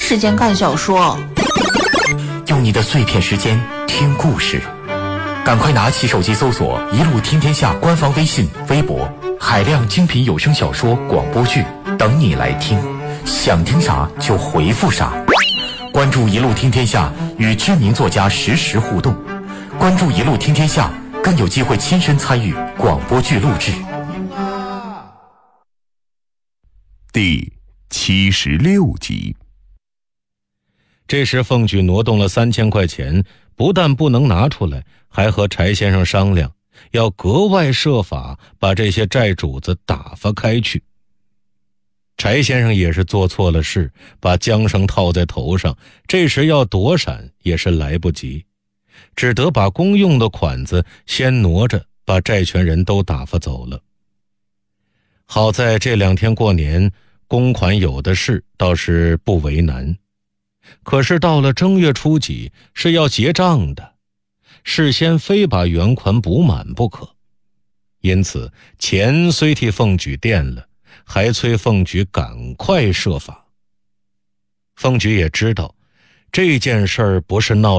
时间看小说， 用你的碎片时间听故事，赶快拿起手机搜索一路听天下官方微信、微博，海量精品有声小说、广播剧等你来听，想听啥就回复啥。关注一路听天下，与知名作家实时互动。关注一路听天下，更有机会亲身参与广播剧录制。 第76集。 这时凤举挪动了3000块钱，不但不能拿出来，还和柴先生商量，要格外设法把这些债主子打发开去。柴先生也是做错了事，把缰绳套在头上，这时要躲闪也是来不及，只得把公用的款子先挪着，把债权人都打发走了。好在这2天过年，公款有的是，倒是不为难。可是到了正月初几是要结账的，事先非把原款补满不可。因此钱虽替凤举垫了，还催凤举赶快设法。凤举也知道这件事儿不是闹